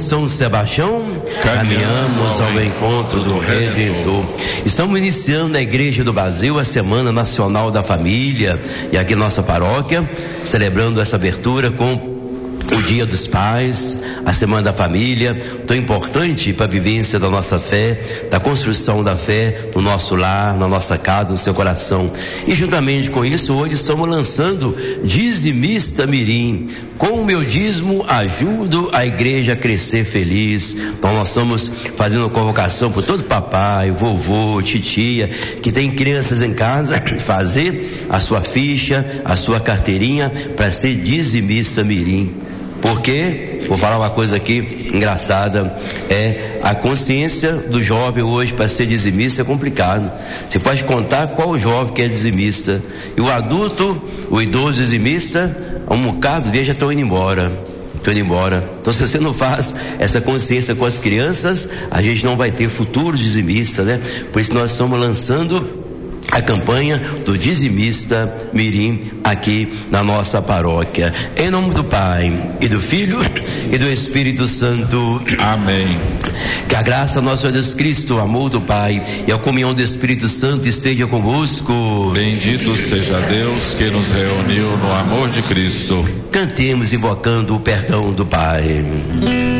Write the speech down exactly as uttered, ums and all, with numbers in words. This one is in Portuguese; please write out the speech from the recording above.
São Sebastião, caminhamos ao encontro do Redentor. Estamos iniciando na Igreja do Brasil a Semana Nacional da Família, e aqui nossa paróquia, celebrando essa abertura com o Dia dos Pais, a Semana da Família, tão importante para a vivência da nossa fé, da construção da fé no nosso lar, na nossa casa, no seu coração. E juntamente com isso, hoje estamos lançando Dizimista Mirim. Com o meu dízimo, ajudo a igreja a crescer feliz. Então nós estamos fazendo uma convocação por todo papai, vovô, titia, que tem crianças em casa, fazer a sua ficha, a sua carteirinha para ser dizimista mirim. Porque, vou falar uma coisa aqui engraçada, é a consciência do jovem hoje para ser dizimista é complicado. Você pode contar qual o jovem que é dizimista, e o adulto, o idoso dizimista, um bocado de já estão indo embora. Estão indo embora. Então, se você não faz essa consciência com as crianças, a gente não vai ter futuros dizimistas, né? Por isso nós estamos lançando a campanha do Dizimista Mirim aqui na nossa paróquia. Em nome do Pai e do Filho e do Espírito Santo. Amém. Que a graça do nosso Senhor Jesus Cristo, o amor do Pai e a comunhão do Espírito Santo esteja convosco. Bendito seja Deus que nos reuniu no amor de Cristo. Cantemos invocando o perdão do Pai.